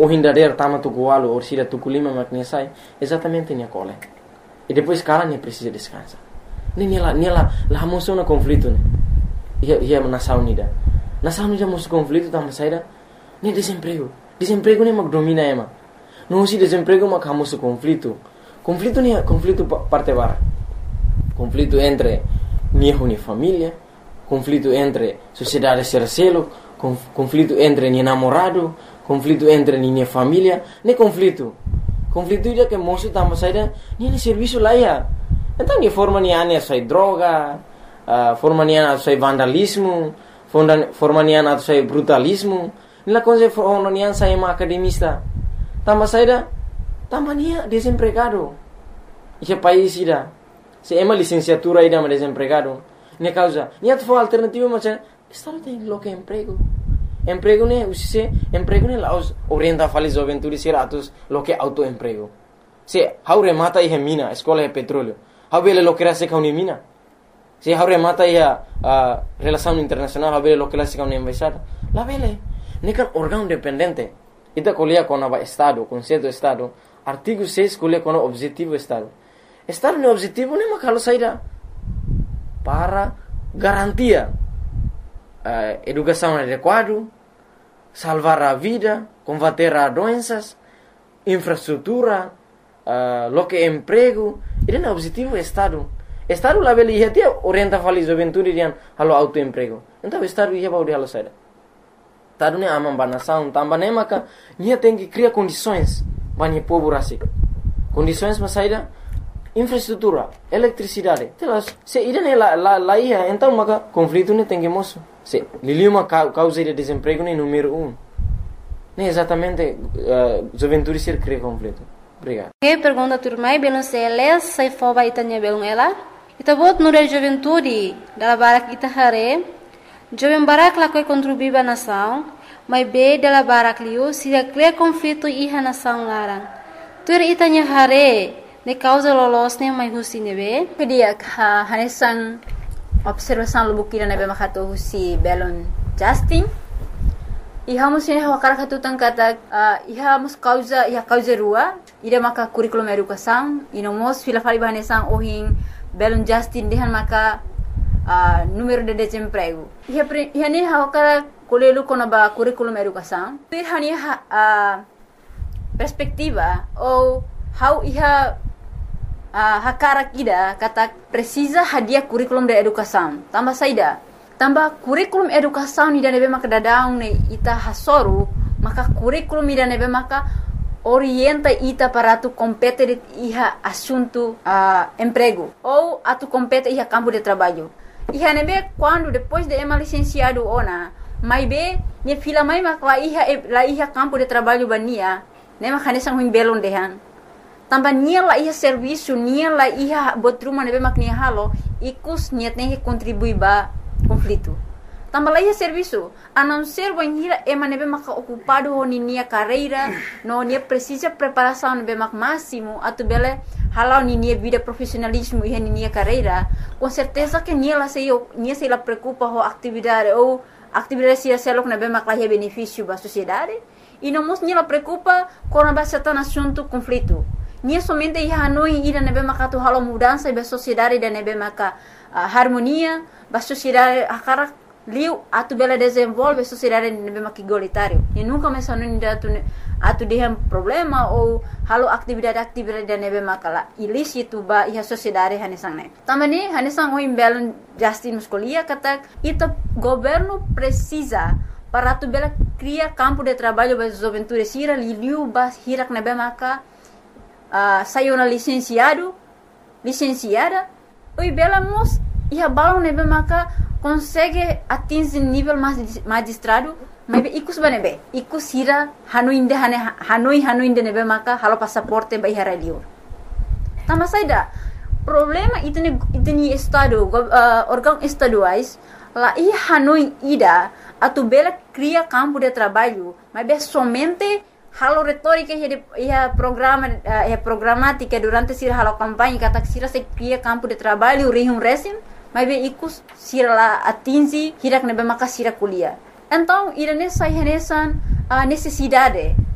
ou hindadeira tama tucualo, ou sira tuculima maknya sai, exatamente nia cole. E depois cara nia precisa descansar. Nia lá mostrou no conflito, né? Ia nação unida. Nação unida mostrou conflito, tama saída, nia desemprego. Desemprego nia mak domina ema. Não se desemprego mak hamoso conflito. Conflito parte bara. Conflito entre nia família, conflito entre sociedade sercelo, conflito entre nia namorado, conflito entre nia família, ne conflito ida que moço tama saída, nia serviço lá ia. Então nia forma nia sai droga, forma nia sai vandalismo, forma nia sai brutalismo, nia coisa forma nia sai academista. Tama saída, tama nia desempregado. Esse país ida, se ema licenciatura ida mas desempregado, nia causa, nia tu alternativa macam, estado tem loca emprego. Emprego ne usise emprego ne laos orienta fali juventude siratus loke autoemprego. Se haure mata ihe mina, escola é petróleo. Habele lokera se kauni mina. Se haure mata ihe relação internacional, habele lokera se kauni embaixada. La vele, nekan órgão dependente. Ita colia com o estado, conceito estado. Artigo 6 colia com o objetivo estado. Estado ne objetivo ne makalo saída para garantia educação adequada, salvar a vida, combater as doenças, infraestrutura, lo que emprego. Isso é o objetivo do Estado. O Estado lá ele ia ter orienta a juventude dian halo autoemprego. Então o Estado ia baudi halo saída. Estado ne amam banação, também ne maka ia tem que criar condições para o povo rasik. Condições para saída infraestrutura, eletricidade. Se irene lá ia, então maka conflito ne tem que moço. Se liliuma causa de desemprego nem número 1. Nem exatamente juventude ser cria conflito. Obrigado. Que pergunta turma belum seles sai foba itanya belum ela. Ita bot nure juventude dala barak ita hare. Jovem barak la koi contribuir ba nação, mas be dala barak liu se cria conflito iha nação larang. Tur itanya hare ne causa lolos ne mai husine be. Kedia hanesang observação lubukira na bema katu husi belon Justin. Iha musin hawa karakatu tangkata iha mus causa rua ida maka curriculum educação inomos fila fali bahanesang ohin belon Justin dehan maka número de desemprego. Iha ne hawa kara kolelu kona ba curriculum educação. Iha ni perspectiva ou how iha hakara kida kata precisa hadiah kurikulum de educação. Tambah saida. Tambah kurikulum educação ni nebe maka dadaung ne ita hasoru, maka kurikulum ni nebe maka orienta ita para tu compete iha assunto emprego ou atu compete iha campo de trabalho. Iha nebe quando depois de ema licenciado ona, mai be ne fila mai maka la iha campo de trabalho bania, ne maka nesang huim belon dehan. Tambah nia la iha serviço, nia la iha botruma nebe mak nia halo, ikus nia tem que contribuir ba conflito. Tambah la iha serviço, a não ser banhira ema nebe mak ocupado ho nia carreira, no nia precisa preparação nebe mak máximo, atu bele halau nia vida profissionalismo iha nia carreira, com certeza que nia se la preocupa ho atividade ou atividade se selok nebe mak la iha benefício ba sociedade, e não mos nia la preocupa com a bastante assunto conflito. Nia somente iha hanoi ida nebe maka tu halo mudança ba sociedade da nebe maka harmonia ba sociedade akara liu atu bela desenvolve sociedade nebe maka igualitário. E nunca mais hanoi da atu dehem problema ou halo atividade da nebe maka la ilícito ba iha sociedade hanesang ne. Tamani hanesang o imbelon Justin Muscolia kata ita governo precisa para tu bela cria campo de trabalho ba juventude sira liu ba hirak nebe maka saiu na licenciada, o bela mos ia balão nebe maka consegue atingir nível magistrado, mas ikus banebe, ikus hira hanoi inde nebe maka halo passaporte ba ihara liur. Tama saida problema itni estado órgão estaduais lá ia hanoi ida atu bela cria campo de trabalho, mas be somente halo retórica ia programática durante sira halo campanha kata sira se cria campo de trabalho rihum resim mas be ikus sira la atingi hirak nebe maka sira kuliah. Então irane sai hanesan necessidade